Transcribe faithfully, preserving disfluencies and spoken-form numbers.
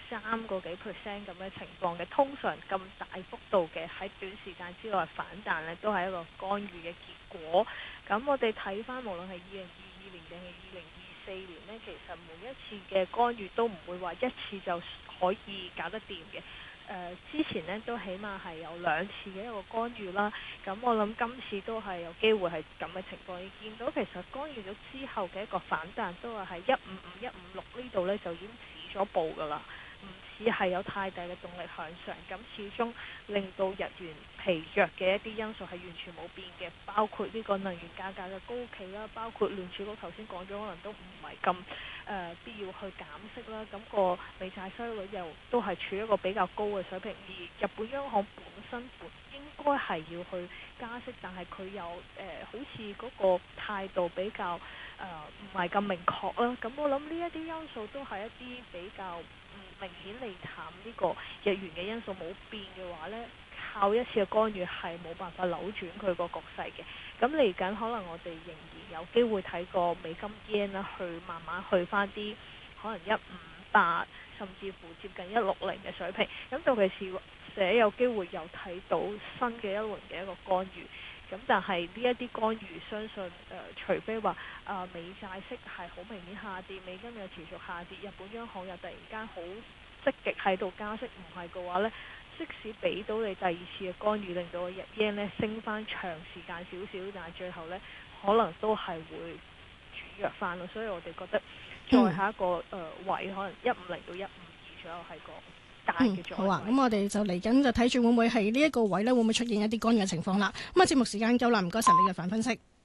三個幾 percent 咁嘅情況嘅。通常咁大幅度嘅喺短時間之內反彈呢，都係一個干預嘅結果。咁我哋睇翻無論係二零二二年定係二零二四年呢，其實每一次嘅干預都唔會話一次就可以搞得掂嘅。誒、呃、之前呢都起碼係有兩次嘅一個干預啦，咁我諗今次都係有機會係咁嘅情況。你見到其實干預咗之後嘅一個反彈都係喺一五五、一五六呢度呢，就已經止咗步㗎啦，唔似係有太大嘅動力向上。咁始終令到日元疲弱嘅一啲因素係完全冇變嘅，包括呢個能源價格嘅高企啦，包括聯儲局頭先講咗可能都唔係咁誒必要去減息啦。咁、個美債收益率又都係處於一個比較高嘅水平，而日本央行本身本應該係要去加息，但係佢又誒、呃、好似嗰個態度比較誒唔係咁明確啦。咁我諗呢一啲因素都係一啲比較嗯明顯利淡呢個日元嘅因素冇變嘅話呢，靠一次嘅干預係冇辦法扭轉佢個局勢嘅。咁嚟緊可能我哋仍然有機會睇個美金 yen 啦，去慢慢去翻啲可能一五八甚至乎接近一六零嘅水平。咁到其時者有機會又睇到新嘅一輪嘅一個干預。咁但係呢一啲干預，相信誒、呃、除非話啊、呃、美債息係好明顯下跌，美金又持續下跌，日本央行又突然間好積極喺度加息，唔係嘅話呢，即使俾到你第二次嘅干預，令到個日元呢升翻長時間少少，但係最後呢可能都係會轉弱翻咯。所以我哋覺得再下一個誒、呃、位，可能一五零到一五二左右係個大嘅阻力。 好啊，咁我哋就嚟緊就睇住會唔會係呢一個位呢，會唔會出現一啲干預嘅情況啦。咁啊，節目時間夠啦，唔該晒你嘅反分析。